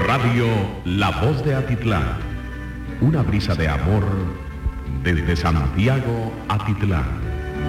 Radio La Voz de Atitlán, una brisa de amor desde Santiago a Atitlán.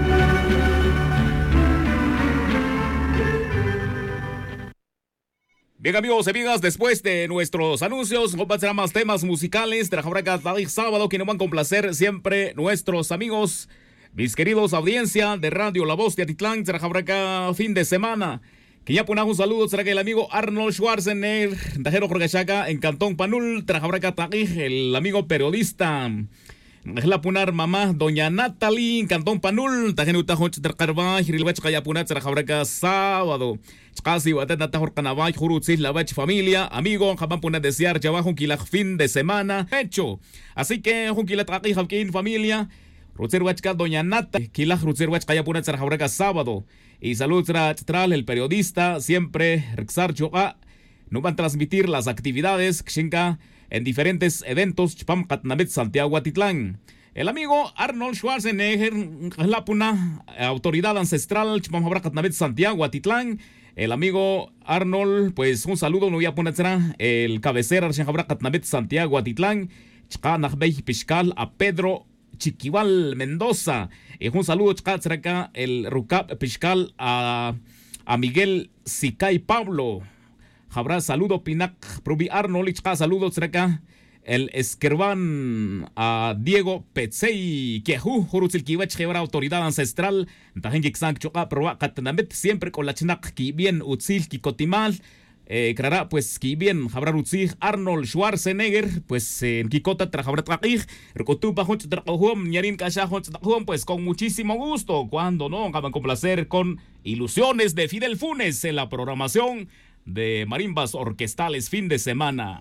Bien, amigos y amigas, después de nuestros anuncios, compartirán más temas musicales de la Jabraca sábado, que nos van a complacer siempre nuestros amigos, mis queridos audiencia de Radio La Voz de Atitlán, de la Jabraca fin de semana. Que ya ponamos un saludo, será que el amigo Arnold Schwarzenegger, Tajero Jorge Chaca, en Cantón Panul, de la Jabraca el amigo periodista. La punar mamá doña Natalie en Cantón Panul, Tajeno Tajon Tercarba, Hirilbach Kayapunat, de la Jabraca sábado. Casi Wateta Tajor Canabay, Jurutzis, la Bach familia, amigo, jamás pone desear ya bajo un fin de semana. Hecho. Así que, Junquilat Aki, Javkin, familia. Rutzer Wachka, doña Nata, Kilaj Rutzer Wachka Yapunat, de la Jabraca sábado. Y salud tral, el periodista, siempre, Rexar Choa, nos van a transmitir las actividades Xinka en diferentes eventos Chpam Katnabet, Santiago Atitlán. El amigo Arnold Schwarzenegger, la puna autoridad ancestral Chpam Habra Katnabet, Santiago Atitlán. El amigo Arnold, pues un saludo, no voy a poner el cabecera Habra Katnabet, Santiago Atitlán. Chkanahbey Piscal a Pedro Chiquival Mendoza. Un saludo acá el Rucap Piscal a Miguel Sicay Pablo. Habrá saludo Pinac Probi Arnold. Saludos acá el Esquerban a Diego Petzey. Que Jurutzil Kiwach Hebra autoridad ancestral. Tajengik Sank Choca Proba Katanabet. Siempre con la chinac que bien Utzil Kikotimal. Crará, pues, que bien, habrá Rutzig, Arnold Schwarzenegger, pues, en Kikota, trajabra trajig, Recotupa, Honch, Trajom, Ñarin Kasha, Honch, Trajom, pues, con muchísimo gusto, cuando no, acaban con placer, con ilusiones de Fidel Funes en la programación de marimbas orquestales fin de semana.